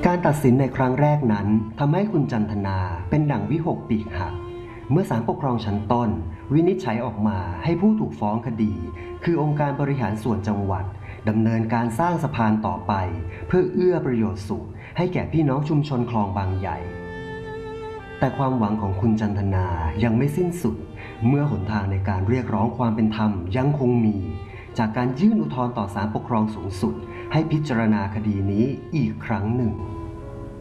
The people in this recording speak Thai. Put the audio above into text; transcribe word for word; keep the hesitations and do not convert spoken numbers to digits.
การตัดสินในครั้งแรกนั้นทำให้คุณจันทนาเป็นดั่งวิหกปีกหักเมื่อศาลปกครองชั้นต้นวินิจฉัยออกมาให้ผู้ถูกฟ้องคดีคือองค์การบริหารส่วนจังหวัดดำเนินการสร้างสะพานต่อไปเพื่อเอื้อประโยชน์สุขให้แก่พี่น้องชุมชนคลองบางใหญ่แต่ความหวังของคุณจันทนายังไม่สิ้นสุดเมื่อหนทางในการเรียกร้องความเป็นธรรมยังคงมีจากการยื่นอุทธรณ์ต่อศาลปกครองสูงสุดให้พิจารณาคดีนี้อีกครั้งหนึ่ง